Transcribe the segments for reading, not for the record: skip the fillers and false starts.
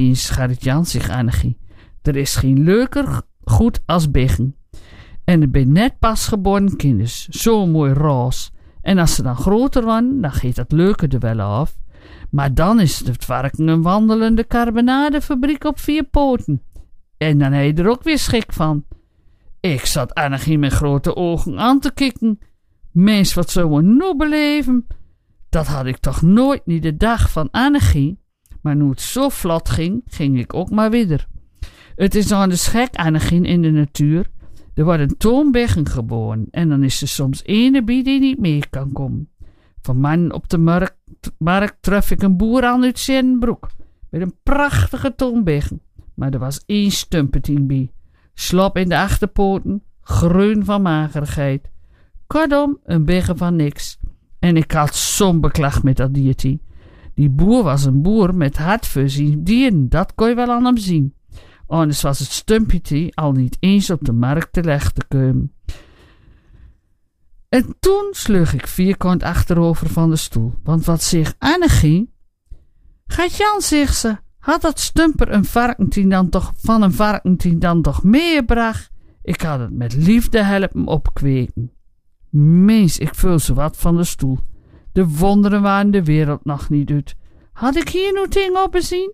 Mees, Gerrit-Jan, zegt Annegie. Er is geen leuker goed als biggen. En er ben net pas geboren kinders. Zo mooi roze. En als ze dan groter worden, dan gaat dat leuke er wel af. Maar dan is het varken een wandelende carbonadefabriek op 4 poten. En dan heb je er ook weer schik van. Ik zat Annegie met grote ogen aan te kijken. Mens, wat zou we nou beleven? Dat had ik toch nooit niet de dag van Annegie. Maar nu het zo vlot ging, ging ik ook maar weer. Het is aan de schek, Annegie, in de natuur. Er worden toonbeggen geboren en dan is er soms ene bij die niet meer kan komen. Vanmorgen op de markt tref ik een boer aan uit Zennebroek met een prachtige toonbeggen. Maar er was 1 stumpertien bij. Slop in de achterpoten, groen van magerigheid. Kortom, een beggen van niks. En ik had zo'n beklag met dat diertje. Die boer was een boer met hart voor zijn dieren, dat kon je wel aan hem zien. Anders was het stumpje al niet eens op de markt terecht te komen. En toen slug ik vierkant achterover van de stoel. Want wat zegt Annegie? Gaat-Jan, zegt ze, had dat stumper een varkentien dan toch meegebracht? Ik had het met liefde helpen opkweken. Mees, ik vul zo wat van de stoel. De wonderen waren de wereld nog niet uit. Had ik hier nu ding op gezien?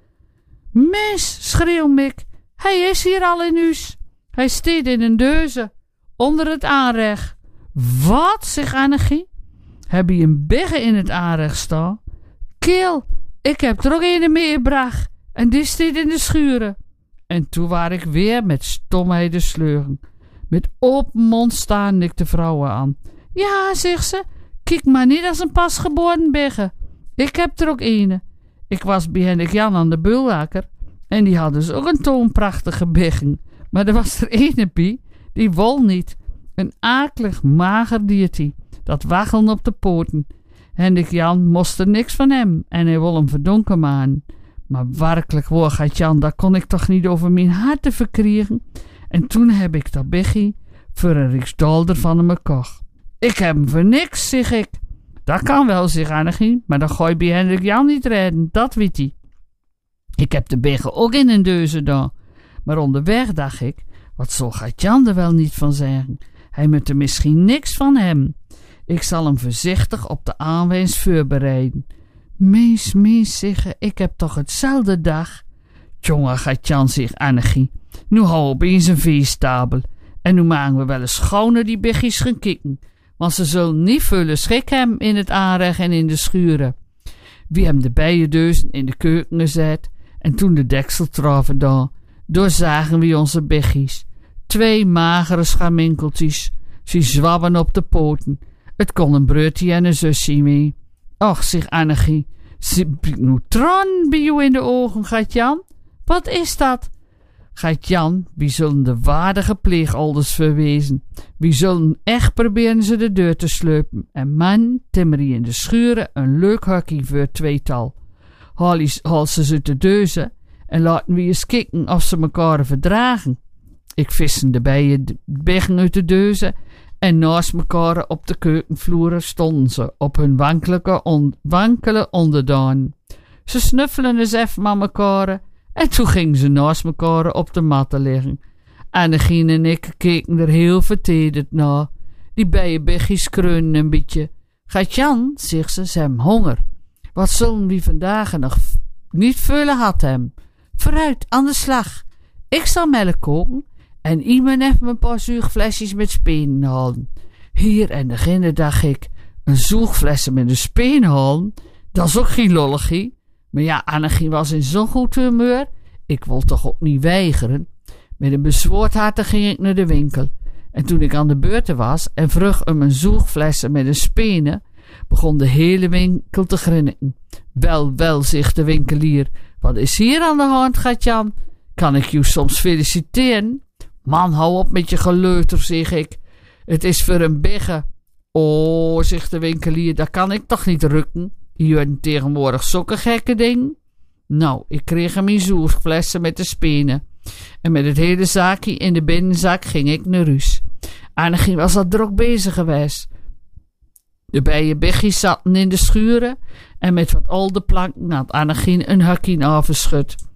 Mees, schreeuw Mick, hij is hier al in huis. Hij steekt in een deuze, onder het aanrecht. Wat, zegt Annegie? Heb je een begge in het aanrecht staan? Keel, ik heb er ook een meegebracht en die steekt in de schuren. En toen waar ik weer met stomheid de sleugen. Met open mond staan ik de vrouwen aan. Ja, zegt ze, kijk maar niet als een pasgeboren begge. Ik heb er ook ene. Ik was bij Hendrik-Jan aan de Bulwaker en die had dus ook een toonprachtige beggen. Maar er was er ene bij, die wol niet. Een akelig, mager diertje, dat waggelde op de poten. Hendrik-Jan moest er niks van hem en hij wil hem verdonken maken. Maar werkelijk hoor, Gat-Jan, dat kon ik toch niet over mijn hart te verkriegen. En toen heb ik dat beggie voor een riksdolder van hem gekocht. Ik heb hem voor niks, zeg ik. Dat kan wel, zegt Annegie, maar dan gooi je bij Hendrik-Jan niet redden, dat weet hij. Ik heb de begge ook in een deuze gedaan. Maar onderweg dacht ik, wat zal Gat-Jan er wel niet van zeggen? Hij moet er misschien niks van hebben. Ik zal hem voorzichtig op de aanwijs voorbereiden. Mees, zeggen, ik heb toch hetzelfde dag. Jongen, Gat-Jan, zegt Annegie. Nu hou opeens een veestabel. En nu maken we wel eens gauw naar die biggies gaan kijken. Want ze zullen niet vullen schik hebben in het aanrecht en in de schuren. We hebben de bijendeuzen in de keuken gezet. En toen de deksel troffen dan, doorzagen we onze biggies. 2 magere schaminkeltjes. Ze zwabben op de poten. Het kon een broertje en een zusje mee. Och, zegt Annegie, ze biedt nu tran bij jou in de ogen, Gat-Jan. Wat is dat? Gat-Jan, wie zullen de waardige pleegouders verwezen? Wie zullen echt proberen ze de deur te sleupen? En man, timmerie in de schuren een leuk hokje voor het tweetal. Haal ze uit de deuzen en laten we eens kijken of ze mekaar verdragen. Ik vissen de beggen uit de deuzen en naast mekaar op de keukenvloer stonden ze op hun wankele onderdaan. Ze snuffelen eens even aan mekaar en toen gingen ze naast mekaar op de matten liggen. Annegie en ik keken er heel vertederd naar. Die bijenbiggies kreunen een beetje. Gat-Jan, zegt ze hebben honger. Wat zullen we vandaag nog niet vullen had hem? Vooruit, aan de slag. Ik zal melk koken en iemand even een paar zuigflesjes met spenen halen. Hier en beginnen dacht ik, een zoegflessen met een speen halen, dat is ook geen lolligie. Maar ja, Annegie was in zo'n goed humeur, ik wil toch ook niet weigeren. Met een bezwoord hart ging ik naar de winkel. En toen ik aan de beurt was en vroeg om een zoegflessen met een spenen, begon de hele winkel te grinniken. Wel, zegt de winkelier, wat is hier aan de hand, Gat-Jan? Kan ik je soms feliciteren? Man, hou op met je geleuter, zeg ik. Het is voor een begge. Oh, zegt de winkelier, dat kan ik toch niet rukken? Je hebt tegenwoordig zulke gekke dingen. Nou, ik kreeg hem in zoerflessen met de spenen. En met het hele zaakje in de binnenzak ging ik naar huis. Annegie was al druk bezig geweest. De bijenbiggies zaten in de schuren en met wat oude planken had Annegie een hokje afgeschud.